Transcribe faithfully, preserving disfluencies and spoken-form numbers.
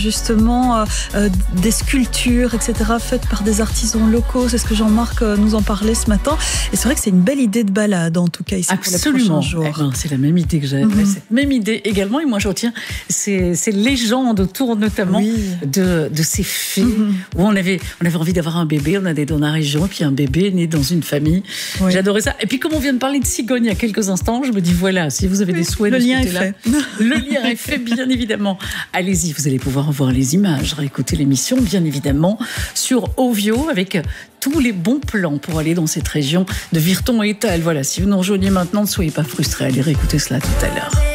justement euh, des sculptures, et cetera, faites par des artisans locaux. C'est ce que Jean-Marc nous en parlait ce matin. Et c'est vrai que c'est une belle idée de balade, en tout cas, ici. Absolument. Pour les prochains jours. Eh ben, c'est la même idée que j'avais. Mm-hmm. Cette même idée également. Et moi, je retiens ces, ces légendes autour, notamment, oui. de, de ces fées, mm-hmm. où on avait, on avait envie d'avoir un bébé. On a des dans la région, et puis un bébé né dans une famille. Oui. J'adorais ça. Et puis, comme on vient de parler de cigogne il y a quelques instants, je me dis, voilà, si vous avez des souhaits le de ce lien côté-là, est fait. Le lien est fait, bien évidemment. Allez-y, vous allez pouvoir voir les images, réécouter l'émission, bien évidemment, sur Ovio, avec tous les bons plans pour aller dans cette région de Virton et Étal. Voilà, si vous nous rejoignez maintenant, ne soyez pas frustrés. Allez réécouter cela tout à l'heure.